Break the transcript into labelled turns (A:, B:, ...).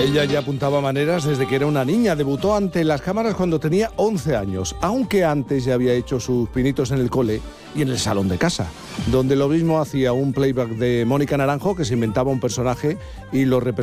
A: Ella ya apuntaba maneras desde que era una niña. Debutó ante las cámaras cuando tenía 11 años, aunque antes ya había hecho sus pinitos en el cole y en el salón de casa, donde lo mismo hacía un playback de Mónica Naranjo, que se inventaba un personaje y lo